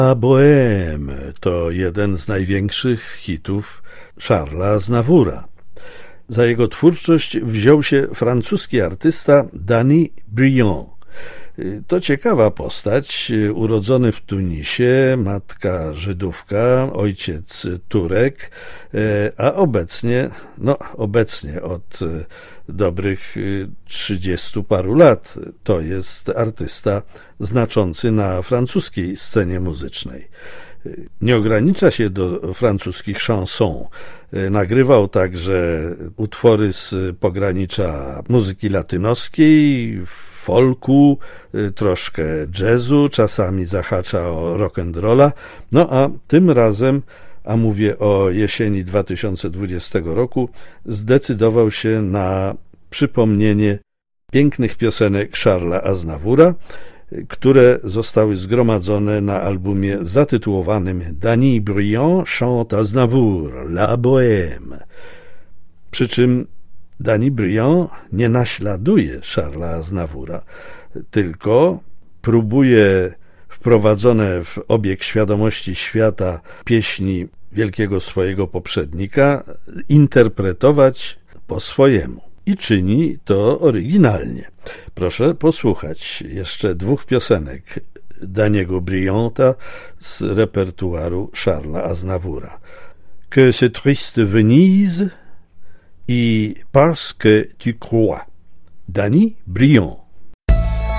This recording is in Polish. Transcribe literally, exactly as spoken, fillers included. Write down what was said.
La Bohème to jeden z największych hitów Charlesa Aznavoura. Za jego twórczość wziął się francuski artysta Danny Briand. To ciekawa postać, urodzony w Tunisie, matka Żydówka, ojciec Turek, a obecnie, no obecnie od dobrych trzydziestu paru lat to jest artysta znaczący na francuskiej scenie muzycznej. Nie ogranicza się do francuskich chansons. Nagrywał także utwory z pogranicza muzyki latynoskiej, folku, troszkę jazzu, czasami zahacza o rock'n'rolla. No a tym razem, a mówię o jesieni dwa tysiące dwudziestego roku, zdecydował się na przypomnienie pięknych piosenek Charlesa Aznavoura, które zostały zgromadzone na albumie zatytułowanym Danny Briand chante Aznavour, La Bohème. Przy czym Danny Briand nie naśladuje Charlesa Aznavoura, tylko próbuje wprowadzone w obieg świadomości świata pieśni wielkiego swojego poprzednika interpretować po swojemu. I czyni to oryginalnie. Proszę posłuchać jeszcze dwóch piosenek Danny'ego Brianda z repertuaru Charlesa Aznavoura. Que c'est triste Venise i Parce que tu crois. Danny Briand.